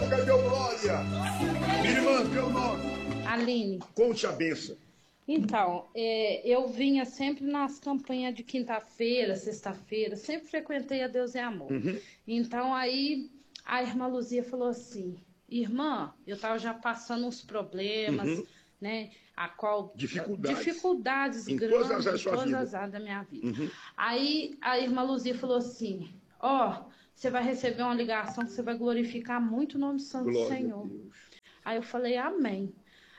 boca, deu glória. Minha irmã, teu nome? Aline. Conte a benção. Então, eu vinha sempre nas campanhas de quinta-feira, sexta-feira, sempre frequentei a Deus é Amor. Então, aí a irmã Luzia falou assim, irmã, eu estava já passando uns problemas, né? Dificuldades em grandes todas as em suas todas vidas. as áreas da minha vida. Aí a irmã Luzia falou assim, você vai receber uma ligação que você vai glorificar muito o nome santo do Senhor. Aí eu falei, amém.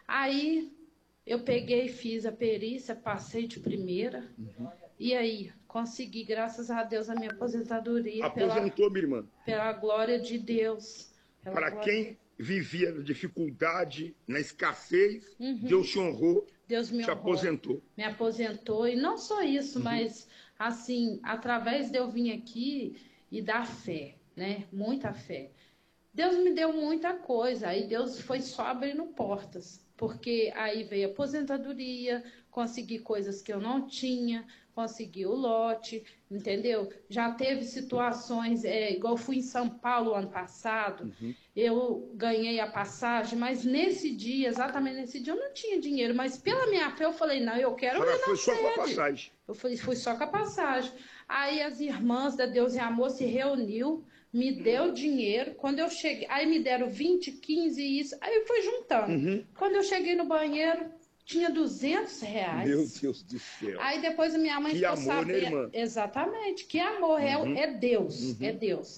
Aí eu peguei, fiz a perícia, passei de primeira. E aí, consegui, graças a Deus, a minha aposentadoria. Aposentou, minha irmã? Pela glória de Deus. Para quem vivia na dificuldade, na escassez, Deus te honrou, Deus me te aposentou. Me aposentou. E não só isso, mas, assim, através de eu vir aqui e dar fé, né? Muita fé. Deus me deu muita coisa, aí Deus foi só abrindo portas, porque aí veio a aposentadoria, consegui coisas que eu não tinha, consegui o lote, entendeu? Já teve situações, igual fui em São Paulo ano passado, eu ganhei a passagem, mas nesse dia, exatamente nesse dia, eu não tinha dinheiro, mas pela minha fé eu falei, não, eu quero ir na foi só sede. com a passagem. Eu falei, fui só com a passagem. Aí as irmãs da Deus e Amor se reuniu, me deu dinheiro. Quando eu cheguei, aí me deram 20, 15 e isso. Aí eu fui juntando. Quando eu cheguei no banheiro, tinha R$200. Meu Deus do céu. Aí depois a minha mãe ficou sabendo. Né, irmã? Exatamente, que amor, é Deus, é Deus.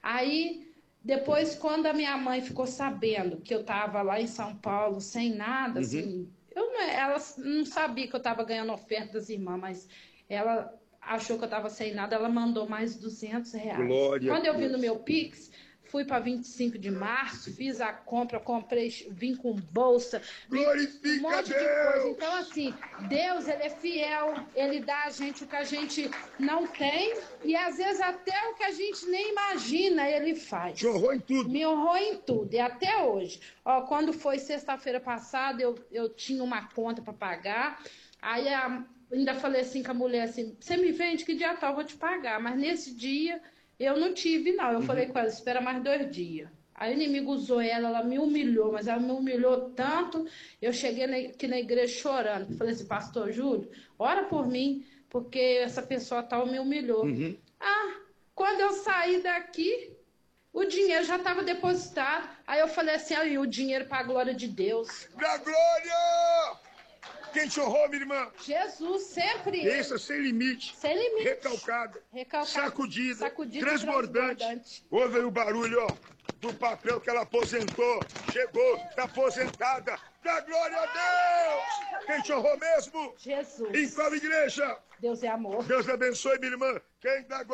Aí depois, quando a minha mãe ficou sabendo que eu estava lá em São Paulo sem nada, assim, ela não sabia que eu estava ganhando oferta das irmãs, mas ela achou que eu estava sem nada, ela mandou mais R$200. Glória Quando eu vi no meu Pix, fui para 25 de março, fiz a compra, vim com bolsa, glorifica um monte Deus. de coisa. Então, assim, Deus, Ele é fiel, Ele dá a gente o que a gente não tem e às vezes até o que a gente nem imagina, Ele faz. Te honrou em tudo. Me honrou em tudo, e até hoje. Quando foi sexta-feira passada, eu tinha uma conta para pagar, aí ainda falei assim com a mulher assim, você me vende que dia tal eu vou te pagar, mas nesse dia eu não tive não, eu falei com ela, espera mais 2 dias. Aí o inimigo usou ela me humilhou, mas ela me humilhou tanto, eu cheguei aqui na igreja chorando, falei assim, pastor Júlio, ora por mim, porque essa pessoa tal me humilhou. Quando eu saí daqui, o dinheiro já estava depositado, aí eu falei assim, aí o dinheiro para a glória de Deus. Pra glória! Quem te honrou, minha irmã? Jesus, sempre. Pensa sem limite. Sem limite. Recalcada. Sacudida. Transbordante. Ouve aí o barulho, ó, do papel que ela aposentou. Chegou, tá aposentada. Dá glória a Deus! Quem te honrou mesmo? Jesus. Em qual igreja? Deus é amor. Deus abençoe, minha irmã. Quem dá glória?